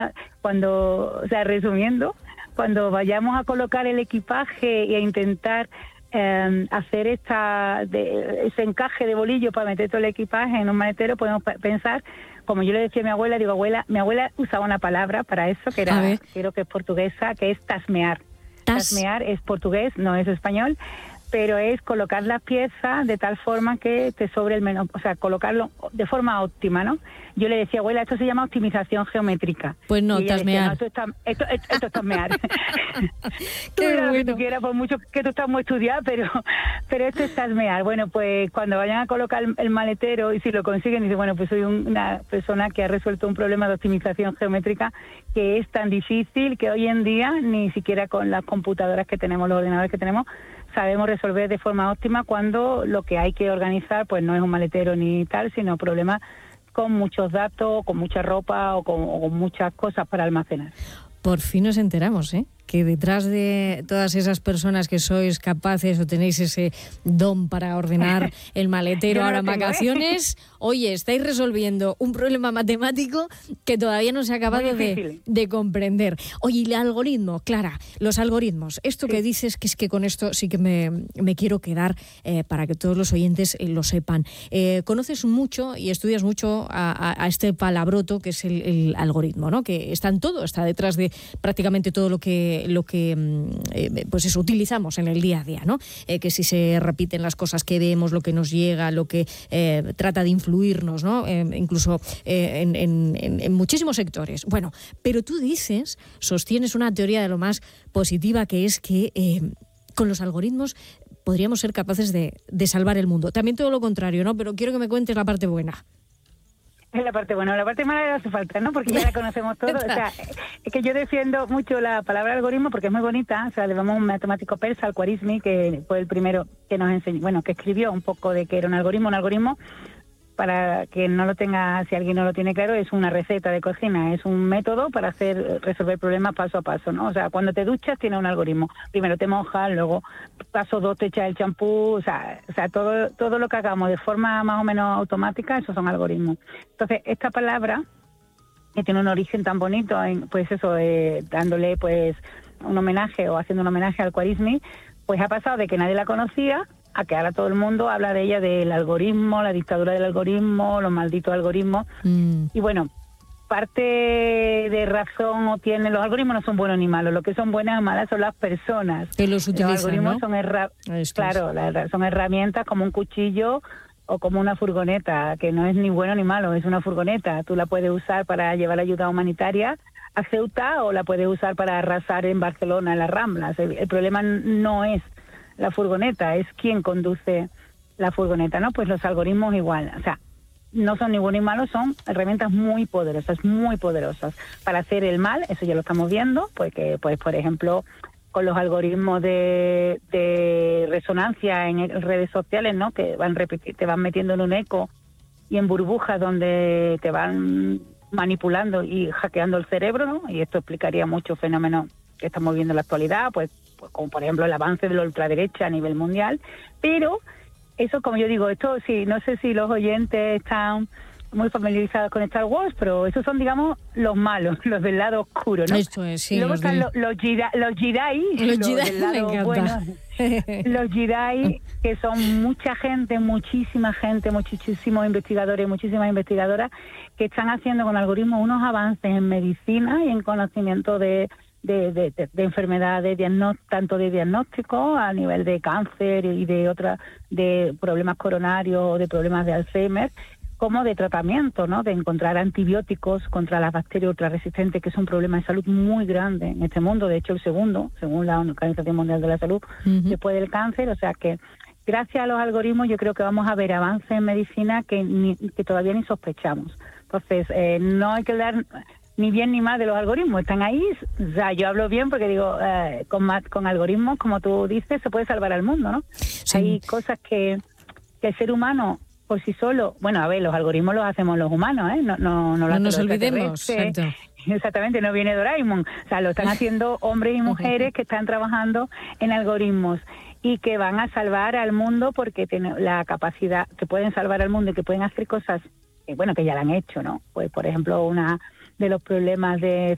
cuando, o sea, resumiendo, cuando vayamos a colocar el equipaje y a intentar hacer ese encaje de bolillo para meter todo el equipaje en un maletero, podemos pensar, como yo le decía a mi abuela, mi abuela usaba una palabra para eso, que era, creo que es portuguesa, que es tasmear. Tasmear es portugués, no es español, pero es colocar las piezas de tal forma que te sobre el menos, o sea, colocarlo de forma óptima, ¿no? Yo le decía, abuela, esto se llama optimización geométrica. Pues no, tasmear. Decía, no, esto es tasmear. Qué bueno. Que tú quieras, por mucho que tú estás muy estudiada, pero esto es tasmear. Bueno, pues cuando vayan a colocar el maletero, y si lo consiguen, dicen, bueno, pues soy una persona que ha resuelto un problema de optimización geométrica que es tan difícil que hoy en día, ni siquiera con las computadoras que tenemos, los ordenadores que tenemos, sabemos resolver de forma óptima cuando lo que hay que organizar pues no es un maletero ni tal, sino problemas con muchos datos, con mucha ropa o con muchas cosas para almacenar. Por fin nos enteramos, que detrás de todas esas personas que sois capaces o tenéis ese don para ordenar el maletero ahora en vacaciones, oye, estáis resolviendo un problema matemático que todavía no se ha acabado de comprender. Oye, el algoritmo, Clara, los algoritmos, esto que dices, que es que con esto sí que me quiero quedar para que todos los oyentes lo sepan. Conoces mucho y estudias mucho a este palabroto que es el algoritmo, ¿no? Que está en todo, está detrás de prácticamente todo lo que pues eso utilizamos en el día a día, ¿no? Que si se repiten las cosas que vemos, lo que nos llega, lo que trata de influirnos, ¿no? Incluso en muchísimos sectores. Bueno, pero tú sostienes una teoría de lo más positiva, que es que con los algoritmos podríamos ser capaces de salvar el mundo. También todo lo contrario, ¿no? Pero quiero que me cuentes la parte buena. Es la parte buena, la parte mala no hace falta, ¿no? Porque ya la conocemos todos. O sea, es que yo defiendo mucho la palabra algoritmo porque es muy bonita. O sea, le vamos a un matemático persa, Al-Khwarizmi, que fue el primero que nos enseñó, bueno, que escribió un poco de qué era un algoritmo. Un algoritmo, para que no lo tenga, si alguien no lo tiene claro, es una receta de cocina, es un método para resolver problemas paso a paso, ¿no? O sea, cuando te duchas tiene un algoritmo. Primero te mojas, luego paso 2 te echas el champú, o sea todo lo que hagamos de forma más o menos automática, esos son algoritmos. Entonces, esta palabra, que tiene un origen tan bonito, pues eso, dándole pues un homenaje o haciendo un homenaje al Khwarizmi, pues ha pasado de que nadie la conocía a que ahora todo el mundo habla de ella, del algoritmo, la dictadura del algoritmo, los malditos algoritmos. Y bueno, parte de razón los algoritmos no son buenos ni malos, lo que son buenas o malas son las personas que los utilizan, los algoritmos, ¿no? Son herramientas como un cuchillo o como una furgoneta, que no es ni bueno ni malo, es una furgoneta. Tú la puedes usar para llevar ayuda humanitaria a Ceuta o la puedes usar para arrasar en Barcelona, en las Ramblas. El problema no es la furgoneta, es quien conduce la furgoneta, ¿no? Pues los algoritmos igual, o sea, no son ni buenos ni malos, son herramientas muy poderosas para hacer el mal. Eso ya lo estamos viendo, pues por ejemplo, con los algoritmos de resonancia en redes sociales, ¿no? Que te van metiendo en un eco y en burbujas donde te van manipulando y hackeando el cerebro, ¿no? Y esto explicaría muchos fenómenos que estamos viendo en la actualidad, pues como por ejemplo el avance de la ultraderecha a nivel mundial. Pero eso, como yo digo, esto sí, no sé si los oyentes están muy familiarizados con Star Wars, pero esos son, digamos, los malos, los del lado oscuro, ¿no? Esto es, sí. Luego están los Jedi, del lado bueno. Los Jedi, que son mucha gente, muchísimos investigadores, muchísimas investigadoras, que están haciendo con algoritmos unos avances en medicina y en conocimiento de enfermedades, tanto de diagnóstico a nivel de cáncer y de problemas coronarios o de problemas de Alzheimer, como de tratamiento, ¿no? De encontrar antibióticos contra las bacterias ultrarresistentes, que es un problema de salud muy grande en este mundo. De hecho, el segundo, según la Organización Mundial de la Salud, después del cáncer. O sea que gracias a los algoritmos yo creo que vamos a ver avances en medicina que todavía ni sospechamos. Entonces, no hay que dar ni bien ni mal de los algoritmos, están ahí. O sea, yo hablo bien porque digo, con algoritmos, como tú dices, se puede salvar al mundo, ¿no? Sí. Hay cosas que el ser humano por sí solo, bueno, a ver, los algoritmos los hacemos los humanos, no nos olvidemos. Exactamente, no viene Doraemon. O sea, lo están haciendo hombres y mujeres que están trabajando en algoritmos y que van a salvar al mundo porque tienen la capacidad, que pueden salvar al mundo y que pueden hacer cosas, que ya la han hecho, ¿no? Pues, por ejemplo, una de los problemas de